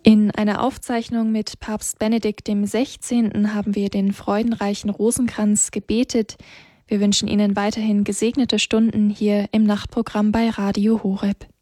In einer Aufzeichnung mit Papst Benedikt XVI. Haben wir den freudenreichen Rosenkranz gebetet. Wir wünschen Ihnen weiterhin gesegnete Stunden hier im Nachtprogramm bei Radio Horeb.